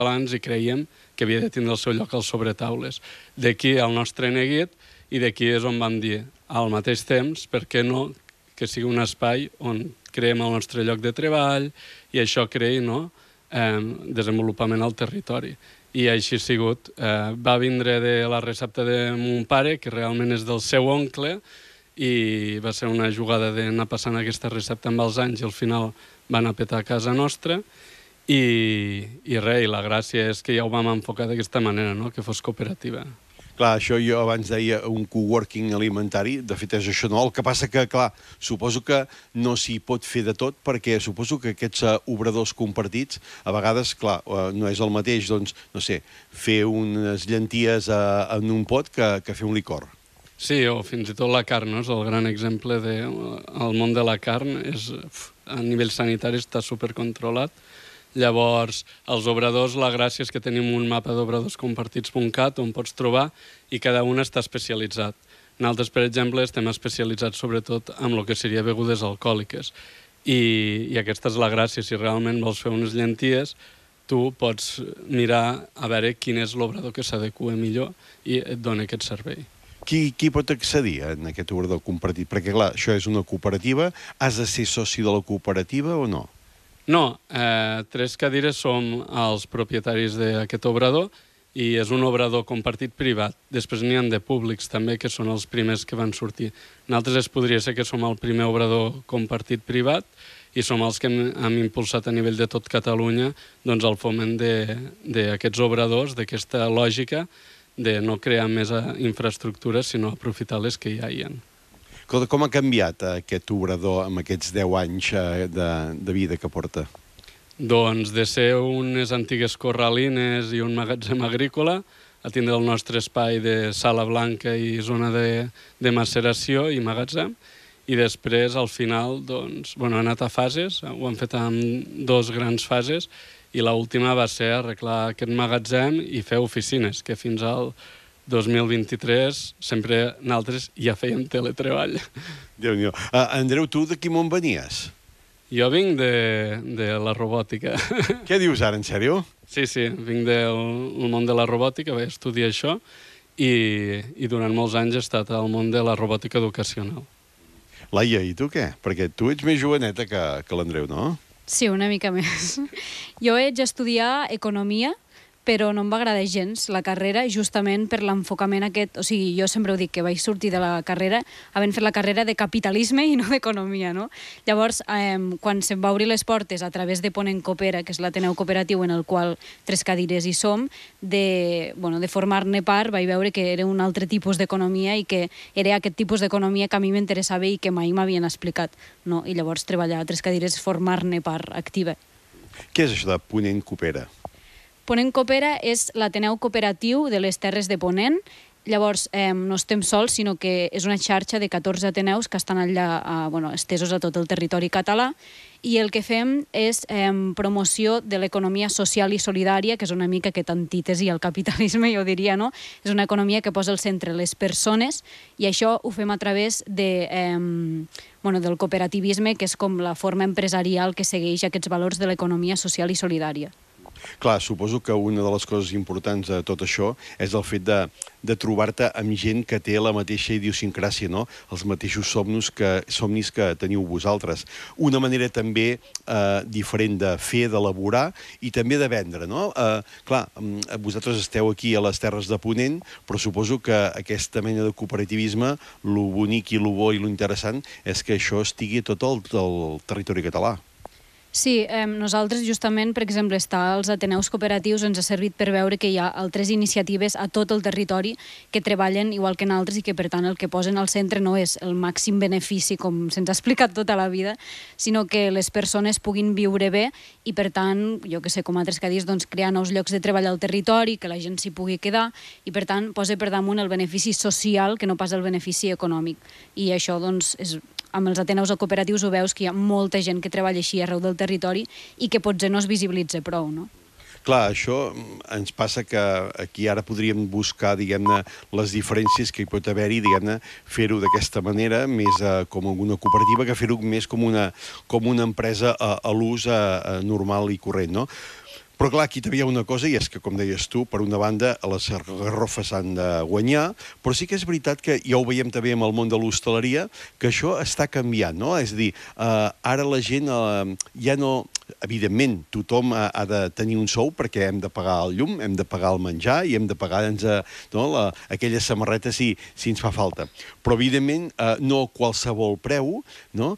catalans i creiem que havia de tindre el seu lloc als sobretaules. D'aquí el nostre neguit i d'aquí és on vam dir, al mateix temps, per què no que sigui un espai on creem el nostre lloc de treball i això creï desenvolupament al territori. I així ha sigut. Va vindre de la recepta de mon pare, que realment és del seu oncle, i va ser una jugada d'anar passant aquesta recepta amb els anys i al final va anar a petar a casa nostra. I res, la gràcia és que ja ho vam enfocar d'aquesta manera, no? Que fos cooperativa. Clar, això jo abans deia un coworking alimentari, de fet és això, no? El que passa que, clar, suposo que no s'hi pot fer de tot, perquè suposo que aquests obradors compartits, a vegades, clar, no és el mateix, doncs, no sé, fer unes llenties en un pot que fer un licor. Sí, o fins i tot la carn, no? És el gran exemple del món de la carn, a nivell sanitari està supercontrolat. Llavors, els obradors, la gràcia és que tenim un mapa d'obradors compartits.cat on pots trobar i cada un està especialitzat. Nosaltres, per exemple, estem especialitzats sobretot en el que seria begudes alcohòliques. I aquesta és la gràcia. Si realment vols fer unes llenties, tu pots mirar a veure quin és l'obrador que s'adequa millor i et dona aquest servei. Qui pot accedir en aquest obrador compartit? Perquè, clar, això és una cooperativa. Has de ser soci de la cooperativa o no? No, Tres Cadires som els propietaris d'aquest obrador i és un obrador compartit privat. Després n'hi ha de públics també, que són els primers que van sortir. Nosaltres podria ser que som el primer obrador compartit privat i som els que hem impulsat a nivell de tot Catalunya doncs, el foment d'aquests obradors, d'aquesta lògica de no crear més infraestructures, sinó aprofitar les que ja hi ha. Com ha canviat aquest obrador amb aquests 10 anys de vida que porta? Doncs de ser unes antigues corralines i un magatzem agrícola a tindre el nostre espai de sala blanca i zona de maceració i magatzem. I després, al final, doncs, ha anat a fases, ho hem fet en 2 grans fases i l'última va ser arreglar aquest magatzem i fer oficines, que fins al 2023 sempre nosaltres ja fèiem teletreball. Déu-n'hi-do. Andreu, tu de quin món venies? Jo vinc de la robòtica. Què dius ara, en sèrio? Sí, vinc del món de la robòtica, vaig estudiar això i durant molts anys he estat al món de la robòtica educacional. Laia, i tu què? Perquè tu ets més joveneta que l'Andreu, no? Sí, una mica més. Jo vaig estudiar economia, però no em va agradar gens la carrera, justament per l'enfocament aquest. O sigui, jo sempre ho dic, que vaig sortir de la carrera havent fet la carrera de capitalisme i no d'economia, no? Llavors, quan se'm va obrir les portes a través de Ponent Coopera, que és l'Ateneu Cooperatiu en el qual Tres Cadires hi som, de formar-ne part, vaig veure que era un altre tipus d'economia i que era aquest tipus d'economia que a mi m'interessava i que mai m'havien explicat, no? I llavors treballar a Tres Cadires, formar-ne part activa. Què és això de Ponent Coopera? Ponent Coopera és l'Ateneu Cooperatiu de les Terres de Ponent. Llavors, no estem sols, sinó que és una xarxa de 14 ateneus que estan allà estesos a tot el territori català, i el que fem és promoció de l'economia social i solidària, que és una mica aquest antítesi al capitalisme, jo diria, no? És una economia que posa al centre les persones, i això ho fem a través del cooperativisme, que és com la forma empresarial que segueix aquests valors de l'economia social i solidària. Clar, suposo que una de les coses importants de tot això és el fet de trobar-te amb gent que té la mateixa idiosincràsia, no? Els mateixos somnis que teniu vosaltres. Una manera també diferent de fer, d'elaborar i també de vendre, no? Clar, vosaltres esteu aquí a les Terres de Ponent, però suposo que aquesta mena de cooperativisme, lo bonic i lo bo i lo interessant és que això estigui a tot el territori català. Sí, nosaltres justament, per exemple, estar als Ateneus Cooperatius ens ha servit per veure que hi ha altres iniciatives a tot el territori que treballen igual que nosaltres i que, per tant, el que posen al centre no és el màxim benefici, com se'ns ha explicat tota la vida, sinó que les persones puguin viure bé i, per tant, jo que sé, com a Tres Cadires, doncs, crear nous llocs de treball al territori, que la gent s'hi pugui quedar i, per tant, posa per damunt el benefici social que no pas el benefici econòmic. I això, doncs, amb els Ateneus cooperatius ho veus que hi ha molta gent que treballa així arreu del territori i que potser no es visibilitza prou, no? Clar, això ens passa que aquí ara podríem buscar, diguem-ne, les diferències que hi pot haver-hi, diguem-ne, fer-ho d'aquesta manera, més com una cooperativa, que fer-ho més com una empresa a l'ús normal i corrent, no? Però clar, aquí també hi ha una cosa, i és que, com deies tu, per una banda, les garrofes han de guanyar, però sí que és veritat que ja ho veiem també amb el món de l'hostaleria, que això està canviant, no? És a dir, ara la gent ja no... Evidentment, tothom ha de tenir un sou perquè hem de pagar el llum, hem de pagar el menjar i hem de pagar aquelles samarretes si ens fa falta. Però, evidentment, no qualsevol preu, no?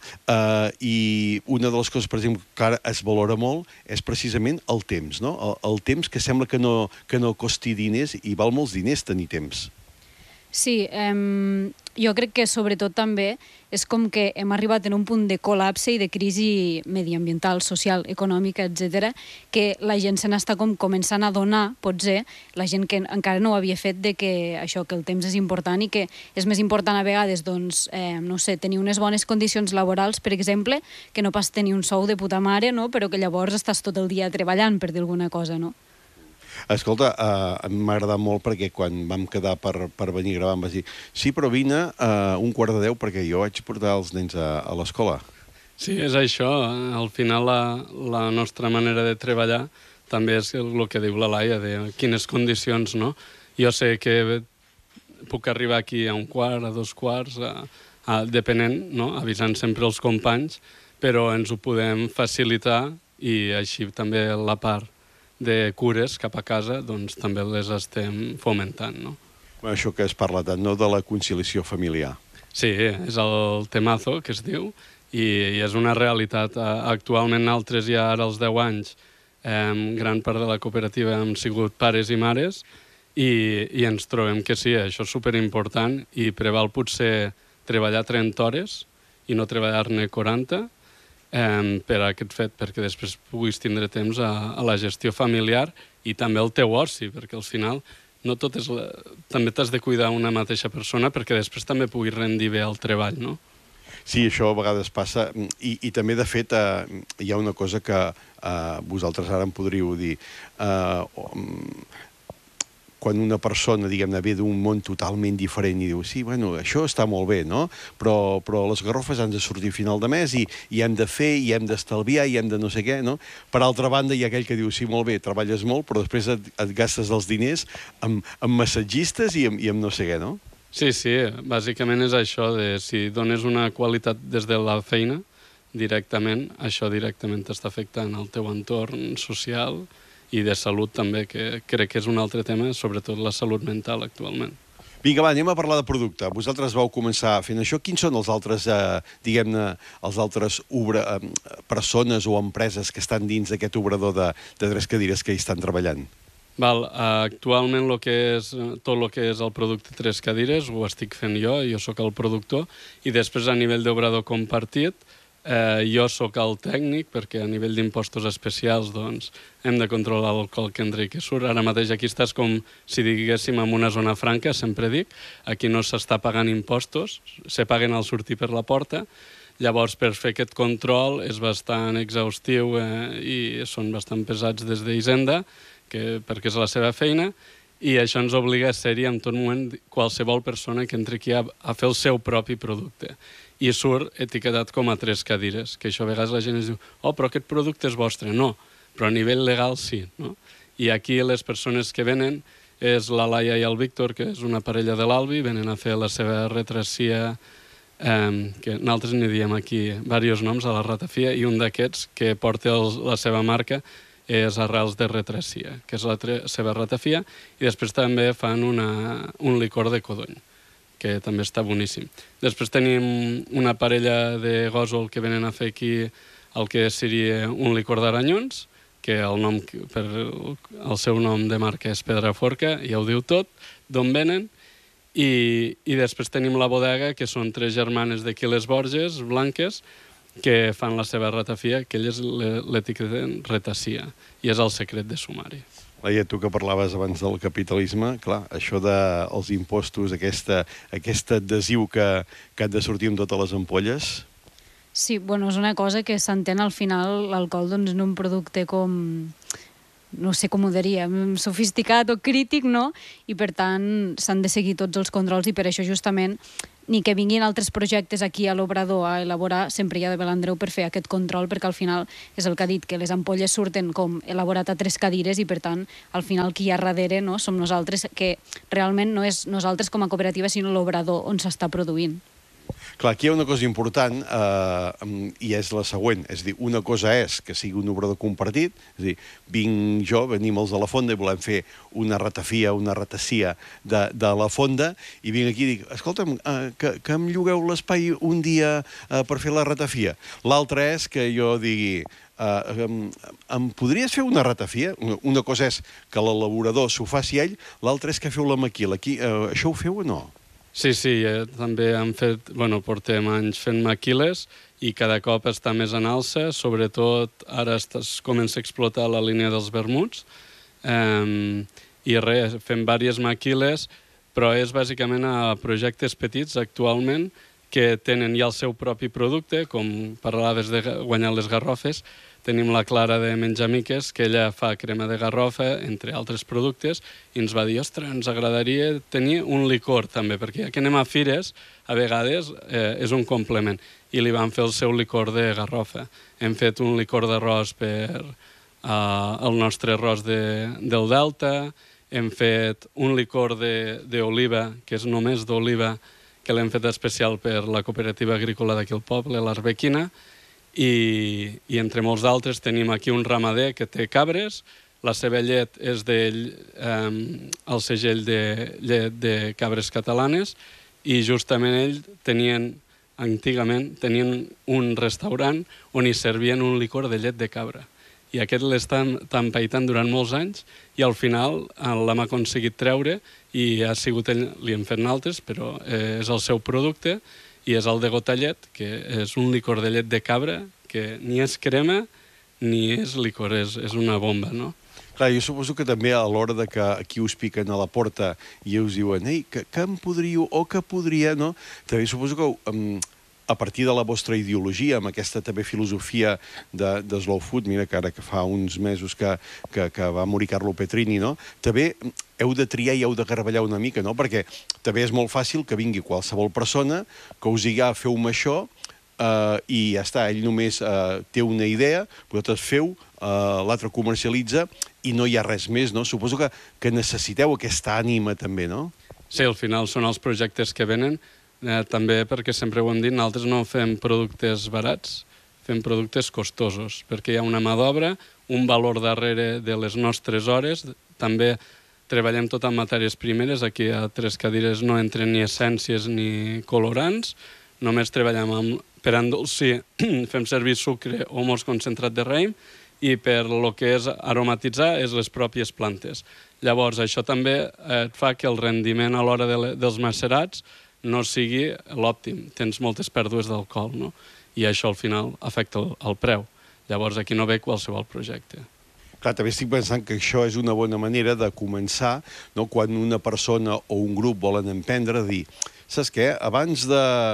I una de les coses, per exemple, que ara es valora molt és precisament el temps, no? El temps que sembla que no costi diners i val molts diners tenir temps. Sí, jo crec que sobretot també és com que hem arribat en un punt de col·lapse i de crisi mediambiental, social, econòmica, etc, que la gent se n'està començant a adonar, potser, la gent que encara no ho havia fet, de que això, que el temps és important i que és més important a vegades, doncs, no sé, tenir unes bones condicions laborals, per exemple, que no pas tenir un sou de puta mare, no? Però que llavors estàs tot el dia treballant, per dir alguna cosa, no? Escolta, m'ha agradat molt perquè quan vam quedar per venir a gravar em vas dir sí, però vine a 11:45 perquè jo vaig portar els nens a l'escola. Sí, és això. Al final la nostra manera de treballar també és el que diu la Laia, de quines condicions, no? Jo sé que puc arribar aquí a 1:15, a 2:15, depenent, no? Avisant sempre els companys, però ens ho podem facilitar i així també la part de cures cap a casa, doncs també les estem fomentant, no? Això que es parla tant, no?, de la conciliació familiar. Sí, és el temazo que es diu, i és una realitat. Actualment nosaltres ja ara als 10 anys, gran part de la cooperativa hem sigut pares i mares, i ens trobem que sí, això és superimportant, i preval potser treballar 30 hores i no treballar-ne 40, per aquest fet, perquè després puguis tindre temps a la gestió familiar i també al teu oci, perquè al final no tot és també t'has de cuidar una mateixa persona perquè després també puguis rendir bé el treball, no? Sí, això a vegades passa, i també, de fet, hi ha una cosa que vosaltres ara em podríeu dir. Quan una persona, diguem-ne, ve d'un món totalment diferent i diu, sí, bueno, això està molt bé, no? Però les garrofes han de sortir a final de mes i hem de fer, i hem d'estalviar, i hem de no sé què, no? Per altra banda, hi ha aquell que diu, sí, molt bé, treballes molt, però després et gastes els diners amb massatgistes i amb no sé què, no? Sí, bàsicament és això, de si dones una qualitat des de la feina directament, això directament t'està afectant el teu entorn social i de salut també, que crec que és un altre tema, sobretot la salut mental actualment. Vinga, va, anem a parlar de producte. Vosaltres vau començar fent això. Quins són els altres, diguem-ne, els altres persones o empreses que estan dins d'aquest obrador de 3 cadires que hi estan treballant? Actualment tot el que és el producte 3 cadires ho estic fent jo sóc el productor, i després a nivell d'obrador compartit jo sóc el tècnic, perquè a nivell d'impostos especials doncs hem de controlar l'alcohol que entra i que surt. Ara mateix aquí estàs com si diguéssim en una zona franca, sempre dic, aquí no s'està pagant impostos, se paguen al sortir per la porta. Llavors, per fer aquest control és bastant exhaustiu i són bastant pesats des d'Hisenda, perquè és la seva feina, i això ens obliga a ser-hi en tot moment qualsevol persona que entri aquí a fer el seu propi producte. I surt etiquetat com a 3 cadires, que això a vegades la gent es diu, oh, però aquest producte és vostre. No, però a nivell legal sí, no? I aquí les persones que venen és la Laia i el Víctor, que és una parella de l'Albi, venen a fer la seva retracia, que nosaltres n'hi diem aquí diversos noms a la ratafia, i un d'aquests que porta la seva marca és Arrels de Retracia, que és la seva ratafia, i després també fan un licor de codony, que també està boníssim. Després tenim una parella de gòsol que venen a fer aquí el que seria un licor d'aranyons, que el seu nom de marca és Pedraforca, ja ho diu tot, d'on venen, i després tenim la bodega, que són 3 germanes d'aquí les Borges, blanques, que fan la seva ratafia, que elles l'etiqueten retacia, i és el secret de sumari. Laia, tu que parlaves abans del capitalisme, clar, això dels impostos, aquest adhesiu que han de sortir amb totes les ampolles... Sí, bueno, és una cosa que s'entén al final l'alcohol doncs, en un producte com, no sé com ho diríem, sofisticat o crític, no? I per tant s'han de seguir tots els controls, i per això justament ni que vinguin altres projectes aquí a l'Obrador a elaborar, sempre hi ha d'haver l'Andreu per fer aquest control, perquè al final és el que ha dit, que les ampolles surten com elaborat a 3 cadires i per tant al final qui hi ha darrere som nosaltres, que realment no és nosaltres com a cooperativa sinó l'Obrador on s'està produint. Clar, aquí hi ha una cosa important i és la següent. És a dir, una cosa és que sigui un obrador compartit, és a dir, venim els de la Fonda i volem fer una ratafia, una ratassia de la Fonda i vinc aquí i dic, escolta'm, que em llogueu l'espai un dia per fer la ratafia. L'altre és que jo digui, em podries fer una ratafia? Una cosa és que l'elaborador s'ho faci ell, l'altra és que feu la maquila. Això ho feu o no? Sí, també portem anys fent maquiles i cada cop està més en alça, sobretot ara comença a explotar la línia dels vermuts i fem diverses maquiles, però és bàsicament a projectes petits actualment que tenen ja el seu propi producte, com parlaves de guanyar les garrofes. Tenim la Clara de Menjamiques, que ella fa crema de garrofa, entre altres productes, i ens va dir, ostres, ens agradaria tenir un licor també, perquè ja que anem a fires, a vegades és un complement. I li vam fer el seu licor de garrofa. Hem fet un licor d'arròs per el nostre arròs del Delta, hem fet un licor d'oliva, que és només d'oliva, que l'hem fet especial per la cooperativa agrícola d'aquí al poble, l'Arbequina, i entre molts d'altres tenim aquí un ramader que té cabres, la seva llet és el segell de llet de cabres catalanes i justament ells antigament tenien un restaurant on hi servien un licor de llet de cabra i aquest l'estan empaitant durant molts anys i al final l'hem aconseguit treure i ha sigut ell, li hem fet naltres, però és el seu producte i és el de gotallet, que és un licor de llet de cabra que ni és crema ni és licor, és una bomba, no? Clar, jo suposo que també a l'hora de que aquí us piquen a la porta i us diuen ei, que em podríeu o que podria, no? També suposo que a partir de la vostra ideologia, amb aquesta també filosofia de slow food, mira que ara que fa uns mesos que va morir Carlo Petrini, no? També heu de triar i heu de garballar una mica, no? Perquè també és molt fàcil que vingui qualsevol persona que us digui, feu-me això, i ja està, ell només té una idea, vosaltres feu, l'altre comercialitza i no hi ha res més, no? Suposo que necessiteu aquesta ànima també, no? Sí, al final són els projectes que venen, també perquè sempre ho hem dit, nosaltres no fem productes barats, fem productes costosos, perquè hi ha una mà d'obra, un valor darrere de les nostres hores, també treballem tot amb matèries primeres, aquí a 3 cadires no entren ni essències ni colorants, només treballem per endolcir, fem servir sucre o most concentrat de raïm, i per el que és aromatitzar és les pròpies plantes. Llavors, això també et fa que el rendiment a l'hora dels macerats no sigui l'òptim. Tens moltes pèrdues d'alcohol, no? I això al final afecta el preu. Llavors aquí no ve qualsevol projecte. Clar, també estic pensant que això és una bona manera de començar, no? Quan una persona o un grup volen emprendre, dir, saps què? Abans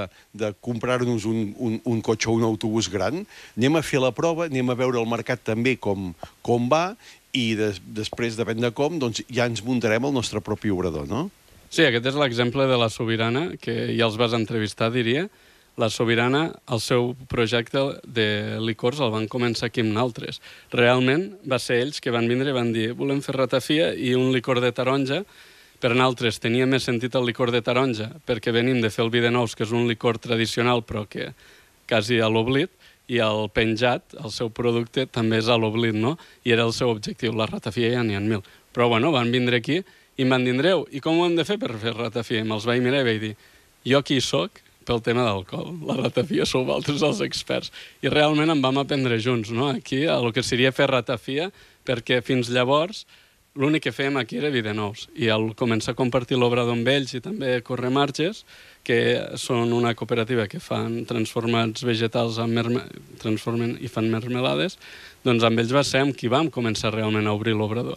de comprar-nos un cotxe o un autobús gran, anem a fer la prova, anem a veure el mercat també com va i després, depèn de com, doncs ja ens muntarem el nostre propi obrador, no? Sí, aquest és l'exemple de la Sobirana, que ja els vas entrevistar, diria. La Sobirana, el seu projecte de licors el van començar aquí amb naltres. Realment va ser ells que van vindre i van dir volem fer ratafia i un licor de taronja. Per naltres tenia més sentit el licor de taronja, perquè venim de fer el vi de nous, que és un licor tradicional però que quasi a l'oblit, i el penjat, el seu producte, també és a l'oblit, no? I era el seu objectiu. La ratafia ja n'hi ha 1000. Però bueno, van vindre aquí i em van dir, Andreu, i com ho hem de fer per fer ratafia? I me'ls vaig mirar i vaig dir, jo aquí soc pel tema d'alcohol, la ratafia sou vosaltres els experts. I realment en vam aprendre junts, no? Aquí, el que seria fer ratafia, perquè fins llavors l'únic que fèiem aquí era vi de nous. I al començar a compartir l'obrador amb ells i també córrer marges, que són una cooperativa que fan transformats vegetals, transformen i fan mermelades, doncs amb ells va ser amb qui vam començar realment a obrir l'obrador.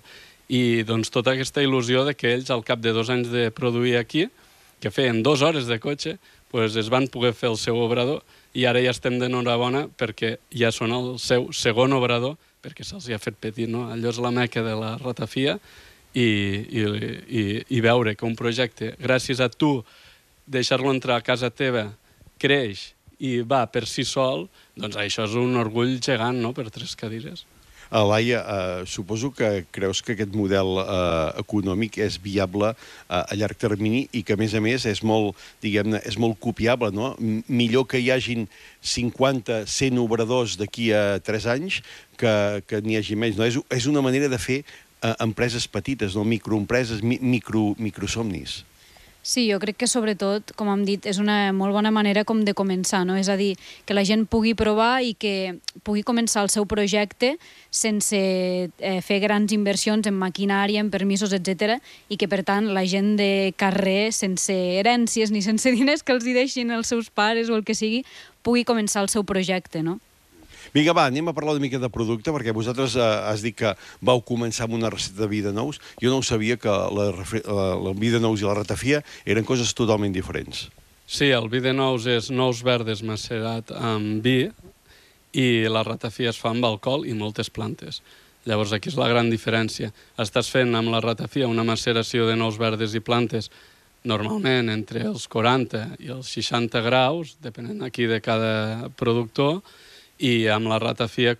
I doncs tota aquesta il·lusió de que ells, al cap de 2 anys de produir aquí, que feien 2 hores de cotxe, doncs es van poder fer el seu obrador i ara ja estem d'enhorabona perquè ja són el seu segon obrador, perquè se'ls ha fet petit, no? Allò és la meca de la ratafia i veure que un projecte, gràcies a tu, deixar-lo entrar a casa teva, creix i va per si sol, doncs això és un orgull gegant, no?, per 3 cadires. Laia, suposo que creus que aquest model econòmic és viable a llarg termini i que, a més, és molt, diguem-ne, és molt copiable, no? Millor que hi hagin 50, 100 obradors d'aquí a 3 anys que n'hi hagi menys, no? És una manera de fer empreses petites, no? Microempreses, microsomnis. Sí, jo crec que sobretot, com hem dit, és una molt bona manera com de començar, no? És a dir, que la gent pugui provar i que pugui començar el seu projecte sense fer grans inversions en maquinària, en permisos, etc. I que, per tant, la gent de carrer, sense herències ni sense diners que els hi deixin els seus pares o el que sigui, pugui començar el seu projecte, no? Vinga, va, anem a parlar una mica de producte, perquè vosaltres has dit que vau començar amb una recepta de vi de nous. Jo no ho sabia, que el vi de nous i la ratafia eren coses totalment diferents. Sí, el vi de nous és nous verdes macerat amb vi i la ratafia es fa amb alcohol i moltes plantes. Llavors aquí és la gran diferència. Estàs fent amb la ratafia una maceració de nous verdes i plantes normalment entre els 40 i els 60 graus, depenent aquí de cada productor, i amb la ratafia,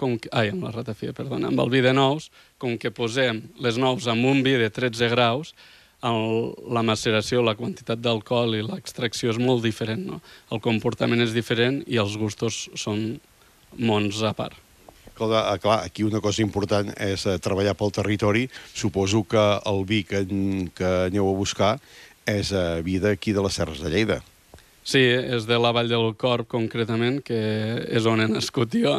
amb el vi de nous, com que posem les nous amb un vi de 13 graus, la maceració, la quantitat d'alcohol i l'extracció és molt diferent, no? El comportament és diferent i els gustos són mons a part. Clar, aquí una cosa important és treballar pel territori. Suposo que el vi que aneu a buscar és vi d'aquí de les Serres de Lleida. Sí, és de la Vall del Corb, concretament, que és on he nascut jo,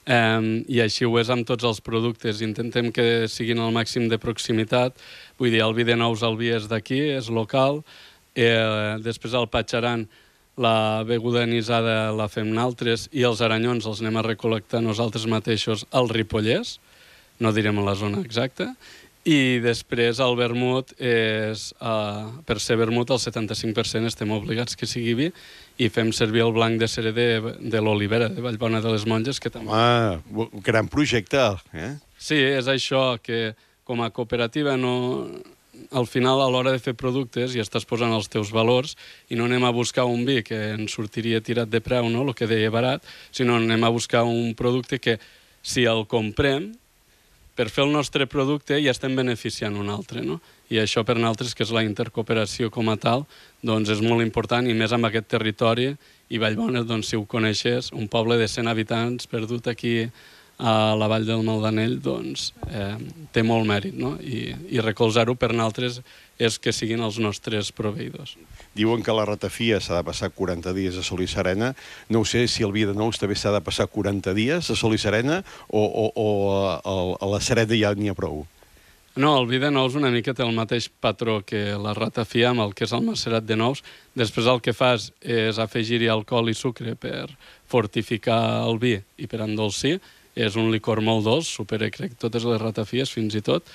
i així ho és amb tots els productes. Intentem que siguin al màxim de proximitat. Vull dir, el vi de nous, el vi és d'aquí, és local. Després el patxaran, la beguda anisada la fem naltres, i els aranyons els anem a recol·lectar nosaltres mateixos al Ripollès, no direm la zona exacta. I després el vermut és, per ser vermut, el 75% estem obligats que sigui vi, i fem servir el blanc de cera de l'Olivera, de Vallbona de les Monges, que també... Gran projecte, eh? Sí, és això, que com a cooperativa no... Al final, a l'hora de fer productes, i estàs posant els teus valors, i no anem a buscar un vi que ens sortiria tirat de preu, no?, el que deia barat, sinó anem a buscar un producte que, si el comprem, per fer el nostre producte ja estem beneficiant un altre, no? I això per nosaltres, que és la intercooperació com a tal, doncs és molt important, i més amb aquest territori. I Vallbona, doncs, si ho coneixes, un poble de 100 habitants perdut aquí a la Vall del Maldanell, doncs té molt mèrit, no? I recolzar-ho per nosaltres és que siguin els nostres proveïdors. Diuen que la ratafia s'ha de passar 40 dies a Sol i Serena. No sé si el vi de nous també s'ha de passar 40 dies a Sol i Serena o a la Serena ja n'hi ha prou. No, el vi de nous una mica té el mateix patró que la ratafia amb el que és el macerat de nous. Després el que fas és afegir-hi alcohol i sucre per fortificar el vi i per endolcir. És un licor molt dolç, supera, crec, totes les ratafies fins i tot.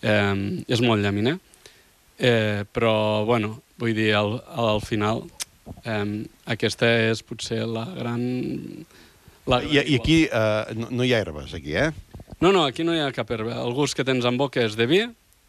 És molt llaminer. Però, bueno, vull dir, al final, aquesta és potser la gran... I aquí no hi ha herbes, aquí, eh? No, aquí no hi ha cap herba. El gust que tens en boca és de vi,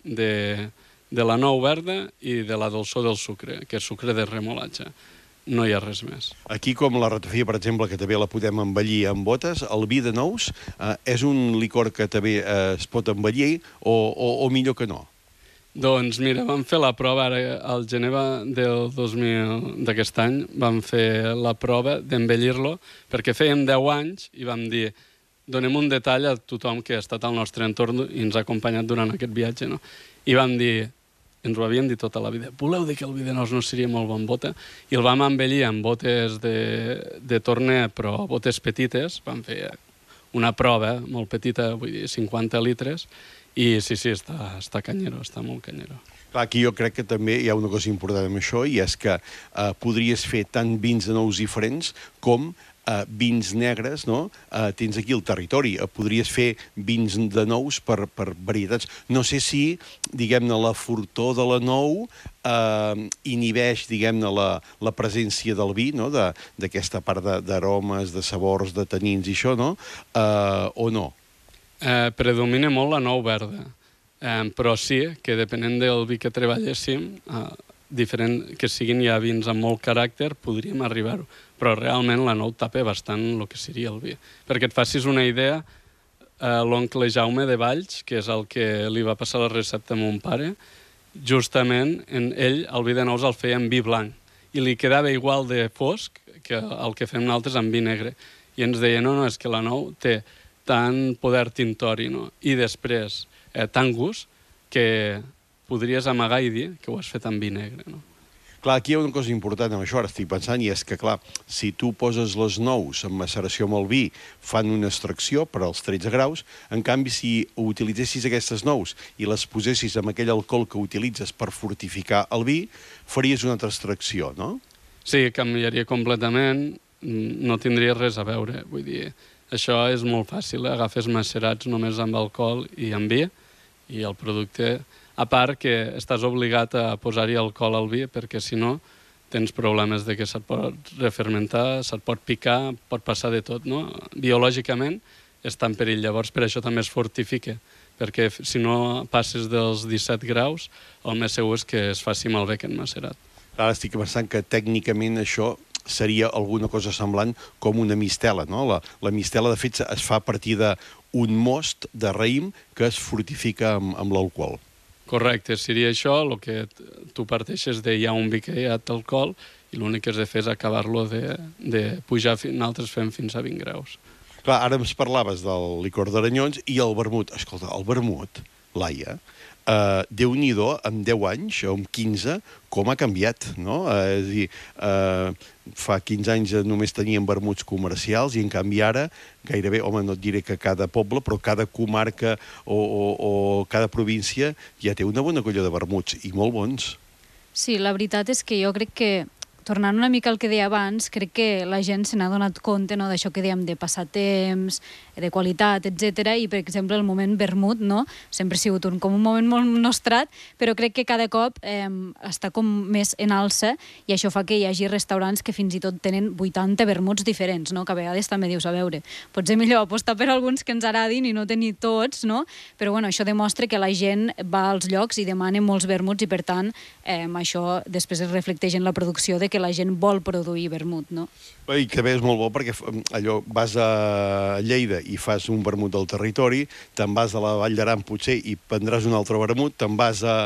de la nou verda i de la dolçor del sucre, que és sucre de remolatge. No hi ha res més. Aquí, com la ratafia, per exemple, que també la podem envellir amb botes, el vi de nous és un licor que també es pot envellir o millor que no? Doncs mira, vam fer la prova ara al Geneva d'aquest any, vam fer la prova d'envellir-lo, perquè fèiem 10 anys i vam dir, donem un detall a tothom que ha estat al nostre entorn i ens ha acompanyat durant aquest viatge, no? I vam dir, ens ho havien dit tota la vida, voleu dir que el vi de nous no seria molt bon bota? I el vam envellir amb botes de torner, però botes petites, vam fer una prova molt petita, vull dir, 50 litres, i sí, està canyero, està molt canyero. Clar, aquí jo crec que també hi ha una cosa important amb això, i és que podries fer tant vins de nous diferents com vins negres, no? Tens aquí el territori, podries fer vins de nous per varietats. No sé si, diguem-ne, la fortor de la nou inhibeix, diguem-ne, la presència del vi, no?, d'aquesta part d'aromes, de sabors, de tanins i això, no? O no? Predomina molt la nou verda, però sí que depenent del vi que treballéssim que siguin ja vins amb molt caràcter, podríem arribar-ho. Però realment la nou tapa bastant el que seria el vi. Perquè et facis una idea, l'oncle Jaume de Valls, que és el que li va passar la recepta a mon pare, justament ell el vi de nous el feia en vi blanc i li quedava igual de fosc que el que fem nosaltres amb vi negre. I ens deia, no, és que la nou té tant poder tintori, no? I després tant gust que podries amagar i dir que ho has fet amb vi negre, no? Clar, aquí hi ha una cosa important amb això, ara estic pensant, i és que, clar, si tu poses les nous en maceració amb el vi, fan una extracció per als 13 graus, en canvi, si utilitzessis aquestes nous i les posessis amb aquell alcohol que utilitzes per fortificar el vi, faries una altra extracció, no? Sí, canviaria completament, no tindria res a veure, vull dir, això és molt fàcil, agafes macerats només amb alcohol i amb vi, i el producte... A part que estàs obligat a posar-hi alcohol al vi, perquè si no tens problemes de que se't pot refermentar, se't pot picar, pot passar de tot, no? Biològicament està en perill, llavors per això també es fortifica, perquè si no passes dels 17 graus, el més segur és que es faci malbé aquest macerat. Ara estic pensant que tècnicament això seria alguna cosa semblant com una mistela, no? La mistela, de fet, es fa a partir d'un most de raïm que es fortifica amb l'alcohol. Correcte, seria això, el que tu parteixes de hi ha un vi que hi ha d'alcohol i l'únic que has de fer és acabar-lo de pujar, nosaltres fem fins a 20 graus. Clar, ara ens parlaves del licor d'Aranyons i el vermut. Escolta, el vermut, Laia, Déu-n'hi-do, amb 10 anys o amb 15, com ha canviat, no? És a dir, fa 15 anys només teníem vermuts comercials i en canvi ara gairebé, home, no et diré que cada poble, però cada comarca o cada província ja té una bona colla de vermuts i molt bons. Sí, la veritat és que jo crec que, tornant una mica al que deia abans, crec que la gent se n'ha donat compte, no, d'això que dèiem de passar temps, de qualitat, etc. I, per exemple, el moment vermut, no? Sempre ha sigut com un moment molt nostrat, però crec que cada cop està com més en alça i això fa que hi hagi restaurants que fins i tot tenen 80 vermuts diferents, no? Que a vegades també dius, a veure, potser millor apostar per alguns que ens agradin i no tenir tots, no? Però bueno, això demostra que la gent va als llocs i demana molts vermuts i, per tant, això després es reflecteix en la producció de que la gent vol produir vermut, no? I que bé, és molt bo perquè allò vas a Lleida i fas un vermut del territori, te'n vas a la Vall d'Aran potser i prendràs un altre vermut, te'n vas a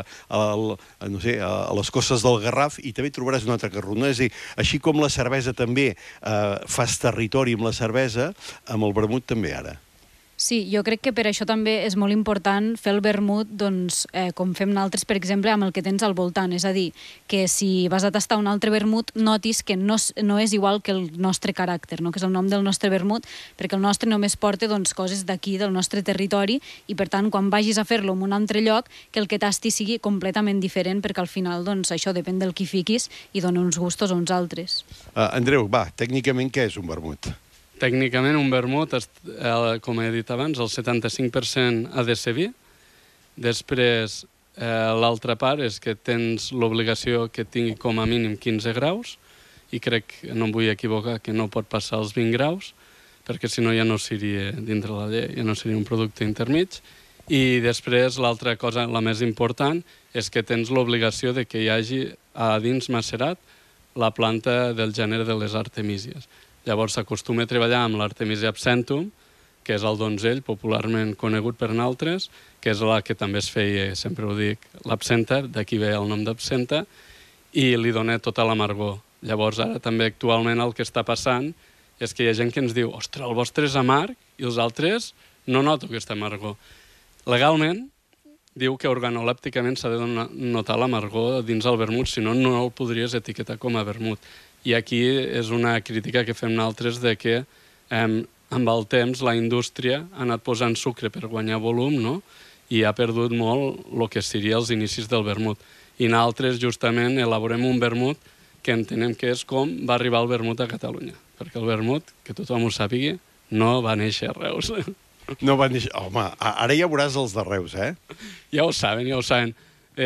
les costes del Garraf i també trobaràs un altre carrot. És a dir, així com la cervesa també fas territori amb la cervesa, amb el vermut també ara. Sí, jo crec que per això també és molt important fer el vermut, doncs, com fem nosaltres, per exemple, amb el que tens al voltant. És a dir, que si vas a tastar un altre vermut, notis que no és igual que el nostre caràcter, no? Que és el nom del nostre vermut, perquè el nostre només porta doncs, coses d'aquí, del nostre territori, i per tant, quan vagis a fer-lo en un altre lloc, que el que tasti sigui completament diferent, perquè al final, doncs, això depèn del que fiquis i dona uns gustos a uns altres. Andreu, va, tècnicament què és un vermut? Tècnicament, un vermut, com he dit abans, el 75% ha de ser vi. Després, l'altra part és que tens l'obligació que tingui com a mínim 15 graus, i crec, no em vull equivocar, que no pot passar els 20 graus, perquè si no ja no seria dintre la llei, ja no seria un producte intermig. I després, l'altra cosa, la més important, és que tens l'obligació de que hi hagi a dins macerat la planta del gènere de les artemísies. Llavors s'acostuma a treballar amb l'Artemisia absentum, que és el donzell popularment conegut per nosaltres, que és la que també es feia, sempre ho dic, l'absenta, d'aquí ve el nom d'absenta, i li dona tota l'amargor. Llavors ara també actualment el que està passant és que hi ha gent que ens diu ostres, el vostre és amarg i els altres no noto aquesta amargor. Legalment diu que organolèpticament s'ha de notar l'amargor dins el vermut, si no, no el podries etiquetar com a vermut. I aquí és una crítica que fem nosaltres de que amb el temps la indústria ha anat posant sucre per guanyar volum, no? I ha perdut molt el que seria els inicis del vermut. I nosaltres justament elaborem un vermut que entenem que és com va arribar el vermut a Catalunya. Perquè el vermut, que tothom ho sàpigui, no va néixer a Reus. No va néixer... Home, ara ja veuràs els de Reus, eh? Ja ho saben, ja ho saben.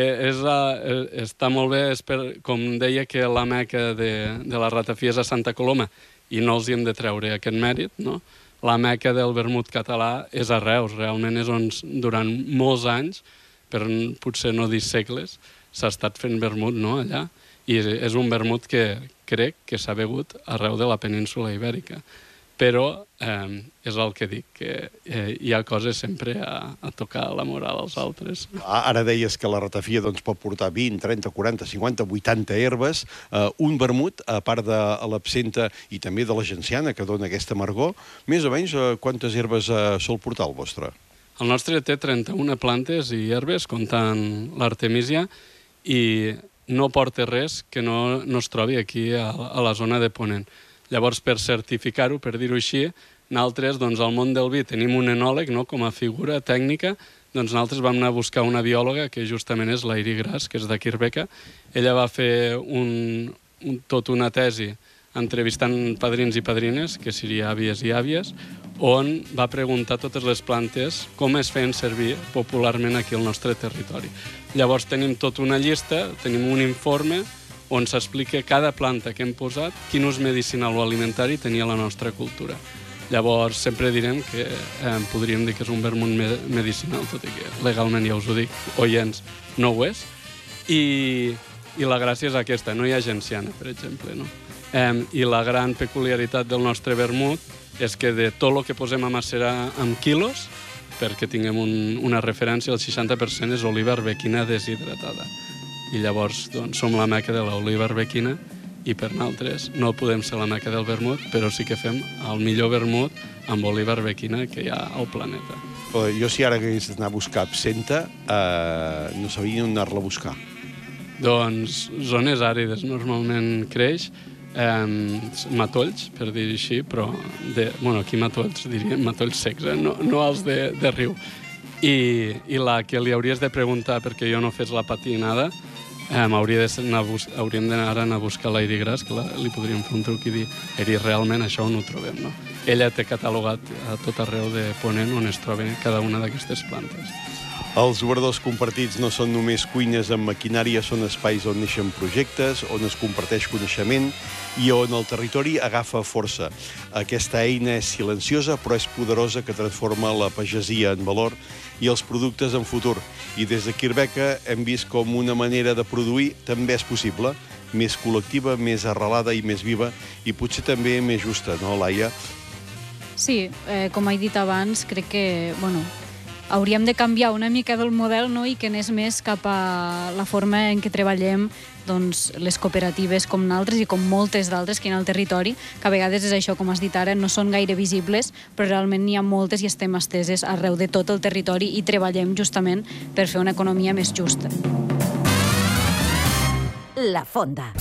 Està molt bé, com deia, que la meca de la ratafia és a Santa Coloma i no els hi hem de treure aquest mèrit, no? La meca del vermut català és a Reus, realment és on durant molts anys per potser no dir segles, s'ha estat fent vermut, no?, allà. I és un vermut que crec que s'ha begut arreu de la península ibèrica. Però és el que dic, que hi ha coses sempre a tocar la moral als altres. Ara deies que la ratafia pot portar 20, 30, 40, 50, 80 herbes. Un vermut, a part de l'absenta i també de la genciana, que dona aquesta amargor, més o menys quantes herbes sol portar el vostre? El nostre té 31 plantes i herbes, comptant l'artemísia, i no porta res que no es trobi aquí a la zona de Ponent. Llavors, per certificar-ho, per dir-ho així, nosaltres, al món del vi, tenim un enòleg, no?, com a figura tècnica. Nosaltres vam anar a buscar una biòloga, que justament és l'Airi Gras, que és de Quirbeca. Ella va fer tot una tesi entrevistant padrins i padrines, que seria àvies i àvies, on va preguntar totes les plantes com es feien servir popularment aquí al nostre territori. Llavors tenim tota una llista, tenim un informe on s'explica cada planta que hem posat, quin ús medicinal o alimentari tenia la nostra cultura. Llavors, sempre direm que podríem dir que és un vermut medicinal, tot i que legalment, ja us ho dic, oients, no ho és. I la gràcia és aquesta, no hi ha genciana, per exemple, no? I la gran peculiaritat del nostre vermut és que de tot el que posem a macerar amb quilos, perquè tinguem una referència, el 60% és oliva arbequina deshidratada. I llavors som la meca de l'oliva arbequina i per nosaltres no podem ser la meca del vermut, però sí que fem el millor vermut amb oliva arbequina que hi ha al planeta. Jo, si ara hagués d'anar a buscar absenta, no sabia on anar-la a buscar. Doncs zones àrides normalment creix, matolls, per dir així, però aquí matolls, diríem matolls secs, no els de riu. I la que li hauries de preguntar, perquè jo no fes la patinada, hauríem d'anar a buscar l'Airi Gras, que li podríem fer un truc i dir Eri, realment això on ho trobem, no? Ella té catalogat a tot arreu de Ponent on es troben cada una d'aquestes plantes. Els obradors compartits no són només cuines amb maquinària, són espais on neixen projectes, on es comparteix coneixement i on el territori agafa força. Aquesta eina és silenciosa, però és poderosa, que transforma la pagesia en valor i els productes en futur. I des de Quirbeca hem vist com una manera de produir també és possible, més col·lectiva, més arrelada i més viva, i potser també més justa, no, Laia? Sí, com he dit abans, crec que, hauríem de canviar una mica del model, no?, i que anés més cap a la forma en què treballem les cooperatives com nosaltres i com moltes d'altres que hi ha al territori, que a vegades és això, com has dit ara, no són gaire visibles, però realment n'hi ha moltes i estem esteses arreu de tot el territori i treballem justament per fer una economia més justa. La Fonda.